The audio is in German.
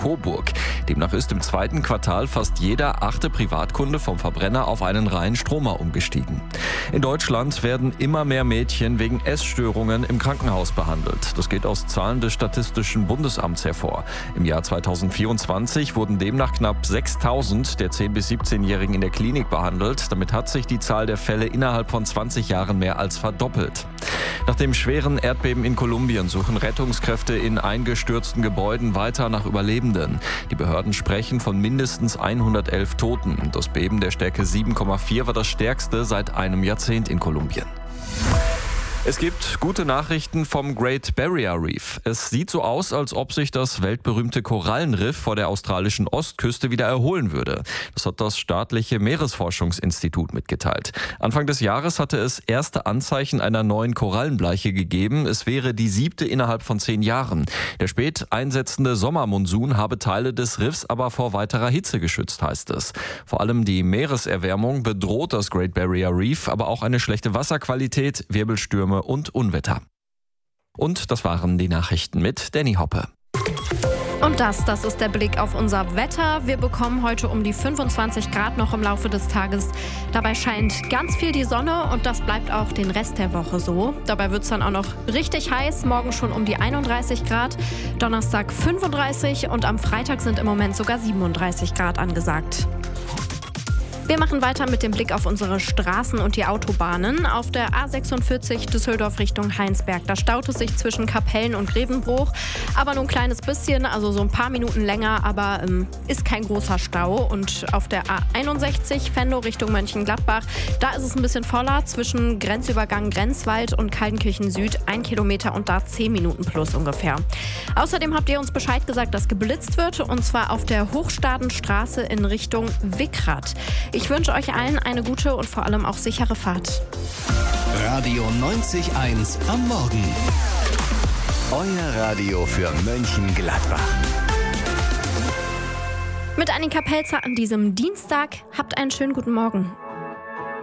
Coburg. Demnach ist im zweiten Quartal fast jeder 8. Privatkunde vom Verbrenner auf einen reinen Stromer umgestiegen. In Deutschland werden immer mehr Mädchen wegen Essstörungen im Krankenhaus behandelt. Das geht aus Zahlen des Statistischen Bundesamts hervor. Im Jahr 2024 wurden demnach knapp 6.000 der 10- bis 17-Jährigen in der Klinik behandelt. Damit hat sich die Zahl der Fälle innerhalb von 20 Jahren mehr als verdoppelt. Nach dem schweren Erdbeben in Kolumbien suchen Rettungskräfte in eingestürzten Gebäuden weiter nach Überlebenden. Die Behörden sprechen von mindestens 111 Toten. Das Beben der Stärke 7,4 war das stärkste seit einem Jahrzehnt in Kolumbien. Es gibt gute Nachrichten vom Great Barrier Reef. Es sieht so aus, als ob sich das weltberühmte Korallenriff vor der australischen Ostküste wieder erholen würde. Das hat das staatliche Meeresforschungsinstitut mitgeteilt. Anfang des Jahres hatte es erste Anzeichen einer neuen Korallenbleiche gegeben. Es wäre die 7. innerhalb von 10 Jahren. Der spät einsetzende Sommermonsun habe Teile des Riffs aber vor weiterer Hitze geschützt, heißt es. Vor allem die Meereserwärmung bedroht das Great Barrier Reef, aber auch eine schlechte Wasserqualität, Wirbelstürme und Unwetter. Und das waren die Nachrichten mit Danny Hoppe. Und das ist der Blick auf unser Wetter. Wir bekommen heute um die 25 Grad noch im Laufe des Tages. Dabei scheint ganz viel die Sonne und das bleibt auch den Rest der Woche so. Dabei wird es dann auch noch richtig heiß. Morgen schon um die 31 Grad, Donnerstag 35 und am Freitag sind im Moment sogar 37 Grad angesagt. Wir machen weiter mit dem Blick auf unsere Straßen und die Autobahnen. Auf der A46 Düsseldorf Richtung Heinsberg. Da staut es sich zwischen Kapellen und Grevenbruch. Aber nur ein kleines bisschen, also so ein paar Minuten länger, aber ist kein großer Stau. Und auf der A61 Venlo Richtung Mönchengladbach, da ist es ein bisschen voller. Zwischen Grenzübergang Grenzwald und Kaltenkirchen Süd 1 Kilometer und da 10 Minuten plus ungefähr. Außerdem habt ihr uns Bescheid gesagt, dass geblitzt wird. Und zwar auf der Hochstadenstraße in Richtung Wickrath. Ich wünsche euch allen eine gute und vor allem auch sichere Fahrt. Radio 90.1 am Morgen. Euer Radio für Mönchengladbach. Mit Annika Pelzer an diesem Dienstag. Habt einen schönen guten Morgen.